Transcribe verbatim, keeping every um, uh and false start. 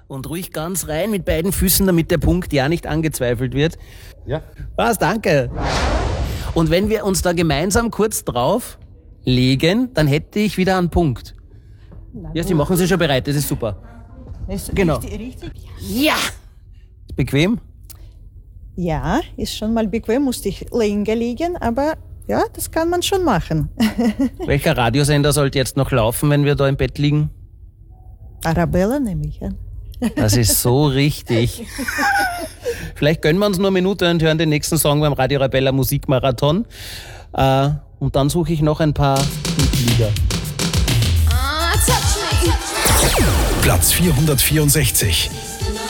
Und ruhig ganz rein mit beiden Füßen, damit der Punkt ja nicht angezweifelt wird. Ja. Was, danke. Und wenn wir uns da gemeinsam kurz drauf legen, dann hätte ich wieder einen Punkt. Ja, Sie machen sich schon bereit, das ist super. Ist Genau. richtig, richtig? Ja! Bequem? Ja, ist schon mal bequem, musste ich länger liegen, aber ja, das kann man schon machen. Welcher Radiosender sollte jetzt noch laufen, wenn wir da im Bett liegen? Arabella nehme ich an. Das ist so richtig. Vielleicht gönnen wir uns nur eine Minute und hören den nächsten Song beim Radio Arabella Musikmarathon. Äh, und dann suche ich noch ein paar Mitglieder. Platz vierhundertvierundsechzig.